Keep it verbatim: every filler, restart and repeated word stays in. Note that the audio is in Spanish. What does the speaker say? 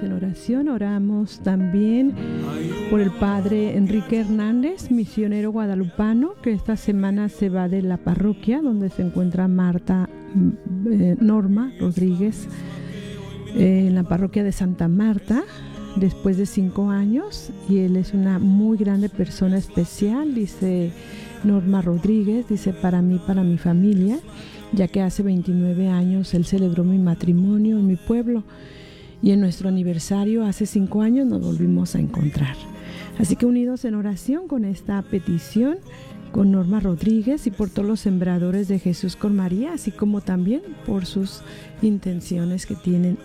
unidos en oración. Oramos también por el padre Enrique Hernández, misionero guadalupano, que esta semana se va de la parroquia donde se encuentra Marta eh, Norma Rodríguez, eh, en la parroquia de Santa Marta, después de cinco años, y él es una muy grande persona especial, dice Norma Rodríguez, dice, para mí, para mi familia, ya que hace veintinueve años él celebró mi matrimonio en mi pueblo, y en nuestro aniversario hace cinco años nos volvimos a encontrar. Así que unidos en oración con esta petición, con Norma Rodríguez y por todos los sembradores de Jesús con María, así como también por sus intenciones que tienen